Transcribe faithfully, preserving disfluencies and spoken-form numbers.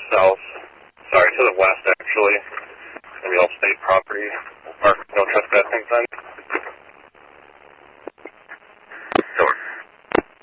south. Sorry, to the west, actually. It's going to be all state property. We'll park no trespassing sign.